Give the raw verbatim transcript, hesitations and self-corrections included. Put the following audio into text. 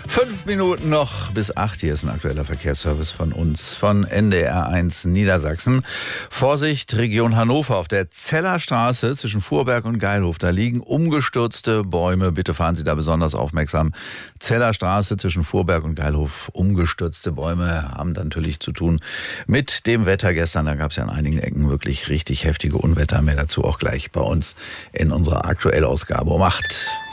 Fünf Minuten noch bis acht. Hier ist ein aktueller Verkehrsservice von uns, von N D R eins Niedersachsen. Vorsicht, Region Hannover. Auf der Zeller Straße zwischen Fuhrberg und Geilhof, da liegen umgestürzte Bäume. Bitte fahren Sie da besonders aufmerksam. Zeller Straße zwischen Fuhrberg und Geilhof, umgestürzte Bäume haben dann natürlich zu tun mit dem Wetter gestern. Da gab es ja an einigen Ecken wirklich richtig heftige Unwetter. Mehr dazu auch gleich bei uns in unserer Aktuellausgabe um acht.